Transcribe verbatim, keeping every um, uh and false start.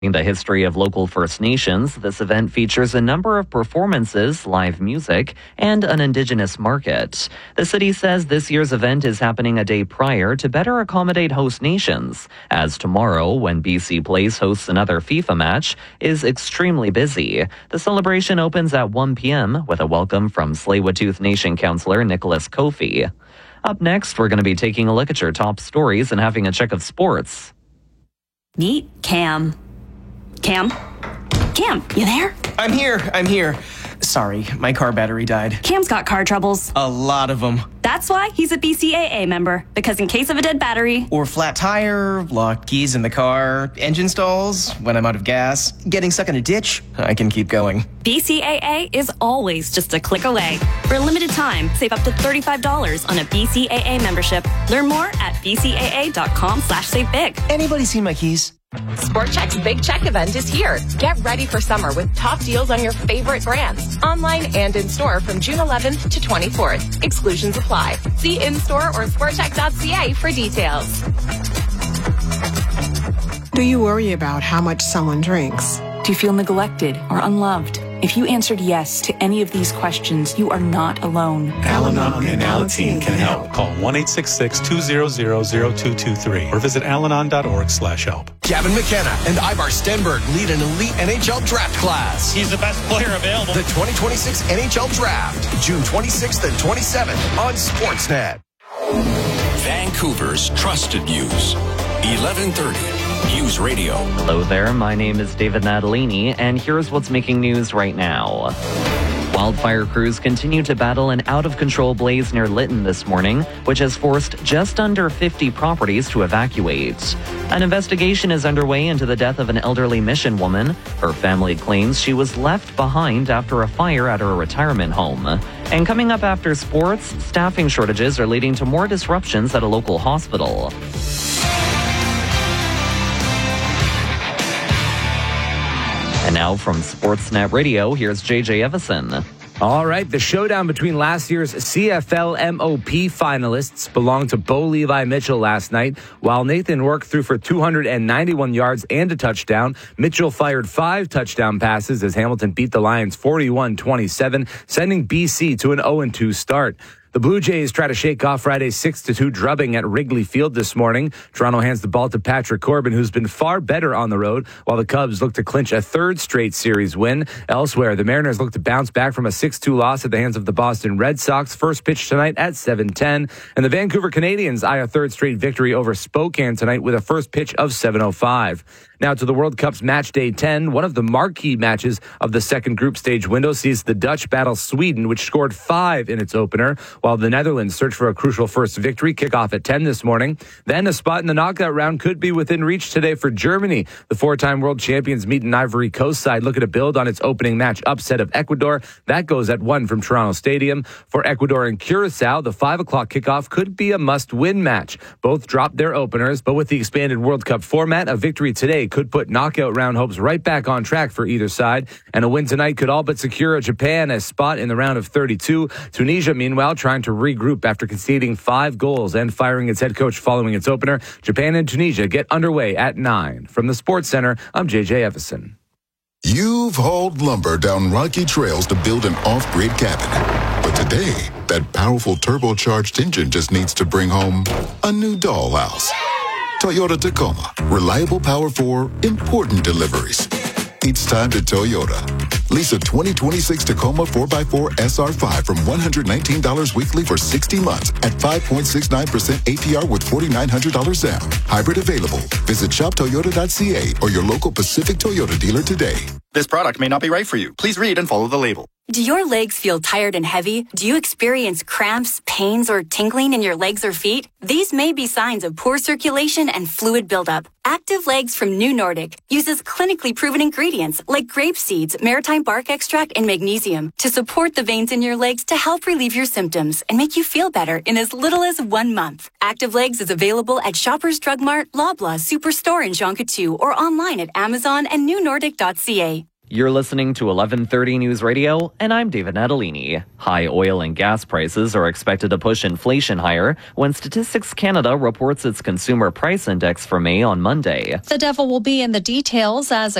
The history of local First Nations, this event features a number of performances, live music, and an Indigenous market. The city says this year's event is happening a day prior to better accommodate host nations, as tomorrow, when B C Place hosts another FIFA match, is extremely busy. The celebration opens at one p.m. with a welcome from Tsleil-Waututh Nation Councillor Nicholas Kofi. Up next, we're going to be taking a look at your top stories and having a check of sports. Meet Cam. Cam? Cam, you there? I'm here, I'm here. Sorry, my car battery died. Cam's got car troubles. A lot of them. That's why he's a B C A A member, because in case of a dead battery... Or flat tire, locked keys in the car, engine stalls, when I'm out of gas, getting stuck in a ditch, I can keep going. B C A A is always just a click away. For a limited time, save up to thirty-five dollars on a B C A A membership. Learn more at bcaa.com slash save big. Anybody seen my keys? Sport Chek's Big Check event is here. Get ready for summer with top deals on your favorite brands, online and in store from June eleventh to twenty-fourth. Exclusions apply. See in-store or sport chek dot c a for details. Do you worry about how much someone drinks? Do you feel neglected or unloved? If you answered yes to any of these questions, you are not alone. Al-Anon and Alateen can help. Call one eight six six, two zero zero, zero two two three or visit alanon dot org slash help. Gavin McKenna and Ivar Stenberg lead an elite N H L draft class. He's the best player available. The twenty twenty-six N H L Draft, June twenty-sixth and twenty-seventh on Sportsnet. Vancouver's trusted news, eleven thirty. News Radio. Hello there, my name is David Natalini, and here's what's making news right now. Wildfire crews continue to battle an out-of-control blaze near Lytton this morning, which has forced just under fifty properties to evacuate. An investigation is underway into the death of an elderly Mission woman. Her family claims she was left behind after a fire at her retirement home. And coming up after sports, staffing shortages are leading to more disruptions at a local hospital. And now from Sportsnet Radio, here's J J Evison. All right, the showdown between last year's C F L M O P finalists belonged to Bo Levi Mitchell last night. While Nathan Work threw for two hundred ninety-one yards and a touchdown, Mitchell fired five touchdown passes as Hamilton beat the Lions forty-one twenty-seven, sending B C to an oh and two start. The Blue Jays try to shake off Friday's six to two drubbing at Wrigley Field this morning. Toronto hands the ball to Patrick Corbin, who's been far better on the road, while the Cubs look to clinch a third straight series win. Elsewhere, the Mariners look to bounce back from a six two loss at the hands of the Boston Red Sox. First pitch tonight at seven ten. And the Vancouver Canadians eye a third straight victory over Spokane tonight with a first pitch of seven oh five. Now to the World Cup's match day ten. One of the marquee matches of the second group stage window sees the Dutch battle Sweden, which scored five in its opener, while the Netherlands search for a crucial first victory. Kickoff at ten this morning. Then a spot in the knockout round could be within reach today for Germany. The four-time world champions meet an Ivory Coast side looking to build on its opening match upset of Ecuador. That goes at one from Toronto Stadium. For Ecuador and Curacao, the five o'clock kickoff could be a must-win match. Both dropped their openers, but with the expanded World Cup format, a victory today could put knockout round hopes right back on track for either side. And a win tonight could all but secure Japan a spot in the round of thirty-two. Tunisia, meanwhile, trying to regroup after conceding five goals and firing its head coach following its opener. Japan and Tunisia get underway at nine. From the Sports Center, I'm J J Evison. You've hauled lumber down rocky trails to build an off-grid cabin. But today, that powerful turbocharged engine just needs to bring home a new dollhouse. Toyota Tacoma. Reliable power for important deliveries. It's time to Toyota. Lease a twenty twenty-six Tacoma four by four S R five from one hundred nineteen dollars weekly for sixty months at five point six nine percent A P R with four thousand nine hundred dollars down. Hybrid available. Visit shop toyota dot c a or your local Pacific Toyota dealer today. This product may not be right for you. Please read and follow the label. Do your legs feel tired and heavy? Do you experience cramps, pains, or tingling in your legs or feet? These may be signs of poor circulation and fluid buildup. Active Legs from New Nordic uses clinically proven ingredients like grape seeds, maritime bark extract, and magnesium to support the veins in your legs to help relieve your symptoms and make you feel better in as little as one month. Active Legs is available at Shoppers Drug Mart, Loblaw, Superstore, and Jean Coutu, or online at Amazon and new nordic dot c a. You're listening to eleven thirty News Radio, and I'm David Natalini. High oil and gas prices are expected to push inflation higher when Statistics Canada reports its consumer price index for May on Monday. The devil will be in the details as